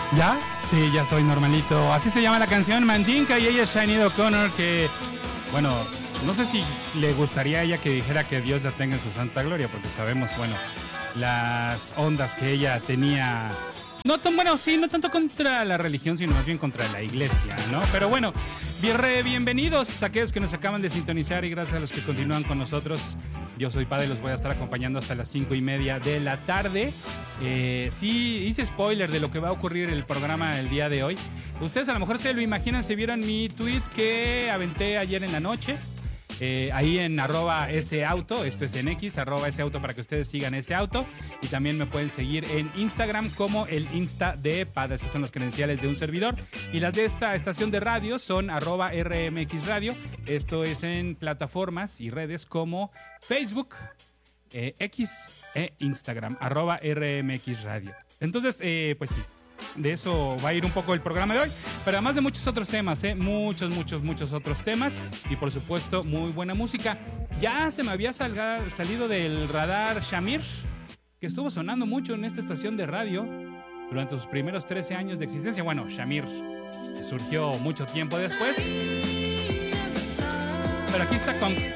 ¿Ya? Sí, ya estoy normalito. Así se llama la canción, Mandinka, y ella es Sinead O'Connor, que, bueno, no sé si le gustaría a ella que dijera que Dios la tenga en su santa gloria, porque sabemos, bueno, las ondas que ella tenía. No tan bueno, sí, no tanto contra la religión, sino más bien contra la iglesia, ¿no? Pero bueno, bienvenidos a aquellos que nos acaban de sintonizar y gracias a los que continúan con nosotros. Yo soy Padre, los voy a estar acompañando hasta las 5:30 de la tarde. Sí, hice spoiler de lo que va a ocurrir en el programa el día de hoy. Ustedes a lo mejor se lo imaginan, se vieron mi tweet que aventé ayer en la noche. Ahí en @SAuto, esto es en X, @SAuto para que ustedes sigan ese auto. Y también me pueden seguir en Instagram como el Insta de Pada. Esos son los credenciales de un servidor. Y las de esta estación de radio son @RMX Radio. Esto es en plataformas y redes como Facebook, X e Instagram, @RMX Radio. Entonces, pues sí. De eso va a ir un poco el programa de hoy, pero además de muchos otros temas, muchos otros temas y por supuesto muy buena música. Ya se me había salido del radar Shamir, que estuvo sonando mucho en esta estación de radio durante sus primeros 13 años de existencia. Bueno, Shamir surgió mucho tiempo después, pero aquí está con